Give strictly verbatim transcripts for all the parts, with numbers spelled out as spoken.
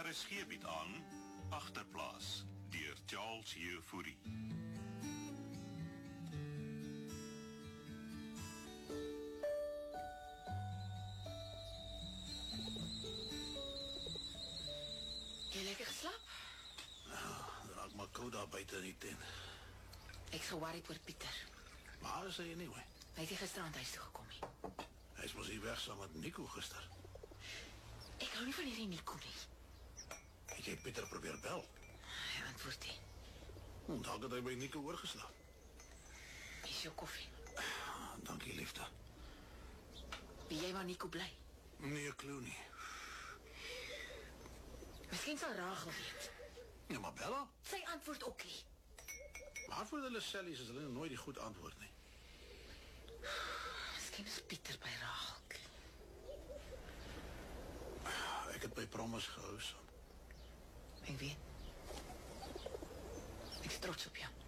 R S G bied aan Agterplaas deur Charles Jefouri. Jy lekker geslaap? Nou, raak maar koud daar buiten in die tent. Ek is geworried oor Pieter. Waar is hy anyway? Hy het nie gisterand huis toe gekom nie. Hy is mos hier weg saam met Nico gister. Ek hou nie van hierdie Nico nie. Het jy Pieter probeer bel? Hy antwoord nie. Hm, dalk het hy by Nico oorgeslaap. Hier is jou koffie. Dankie, liefde. Wie jy waar Nico bly? Nee, klou nie. Miskien sal Rachel weet. Ja, maar Bella? Sy antwoord ook nie. Waarvoor hulle sellies is hulle nooit die goed antwoord nie. Miskien is Pieter by Rachel. Ek het by Promise gehou, son. Ek weet. Ek is trots op jou.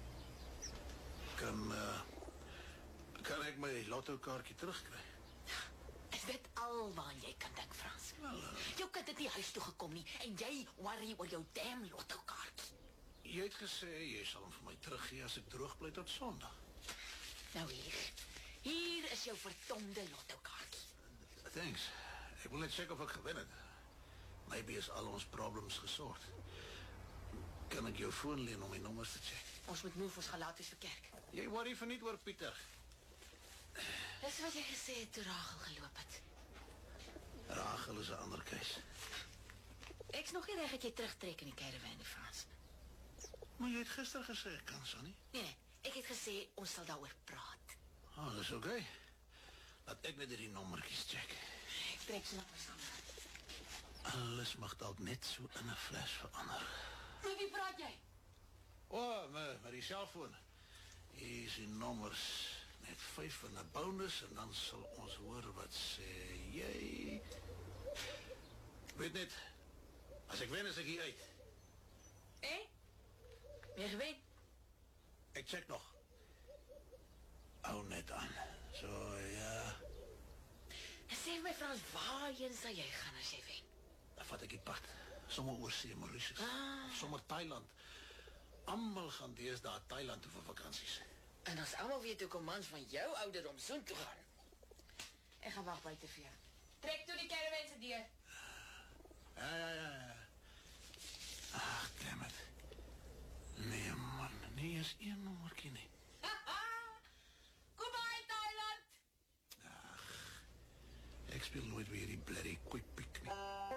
Kan, uh, kan ek my lotto kaartjie terugkry? Is dit al waar jy kan dink, Frans? Wel, uh, Jou kind het nie huis toe gekom nie en jy worry oor jou damn lotto kaart. jy het gesê jy sal hom vir my teruggee as ek droog bly tot Sondag. Nou hier. Hier is jou verdomde lotto kaart. Thanks. Ek wil net check of ek gewin het. Maybe is al ons problems gesort. Kan ek jou foon leen om my nommers te check? Ons moet move, ons gaan laat wees vir kerk. Jy worry vir niet oor Pieter. Dis wat jy gesê het toe Rachel geloop het. Rachel is 'n ander keis. Ek's nog nie reg dat jy terugtrek in die caravan nie, Frans. Maar jy het gister gesê ek kan, Sonny. Nee, nee, ek het gesê ons sal daaroor praat. Oh, dis oké. Okay. Laat ek net hierdie nommertjies check. Ek trek so na verstander. Alles mag dalk net so in 'n flash verander. Met wie praat jy? O, oh, met, met die selfoon. Hier is die nommers. Net vyf van 'n bonus en dan sal ons hoor wat sê jy. Weet net, as ek wen is ek hier uit. Eh? Meer gewen? Ek check nog. Hou net aan. So, ja. Sê my Frans, waarheen sal jy gaan as jy wen? Dan vat ek die pad. Sommige oorsee Mauritius. Ah. Sommige Thailand. Almal gaan deesdae Thailand toe vir vakansies. En ons almal weet hoekom mans van jou ouderdom so toe gaan. Ek gaan wag buite vir jou. Trek toe die caravan se deur. Ja, ja, ja, ja. Ach, damn it. Nee, man. Nee, is een nommerkie nie. Kom by Thailand! Ek speel nooit weer die bloody quick pick nie.